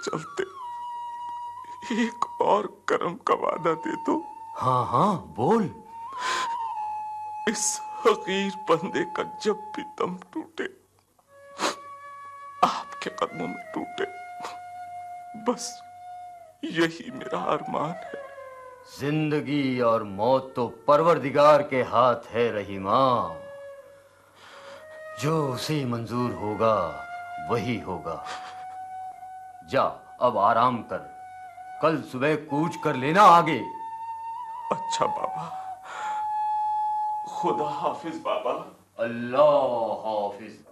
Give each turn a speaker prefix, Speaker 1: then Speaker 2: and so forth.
Speaker 1: चलते एक और करम का वादा दे दो।
Speaker 2: हाँ हाँ बोल।
Speaker 1: इस हकीर बंदे का जब भी दम टूटे आपके कदमों में टूटे, बस यही मेरा अरमान है।
Speaker 2: जिंदगी और मौत तो परवरदिगार के हाथ है रहीमा, जो उसे मंजूर होगा वही होगा। जा अब आराम कर, कल सुबह कूच कर लेना आगे।
Speaker 1: अच्छा बाबा, खुदा हाफिज बाबा।
Speaker 2: अल्लाह हाफिज।